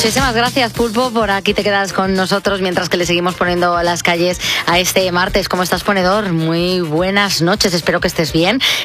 Muchísimas gracias, Pulpo, por aquí te quedas con nosotros mientras que le seguimos poniendo las calles a este martes. ¿Cómo estás, ponedor? Muy buenas noches, espero que estés bien.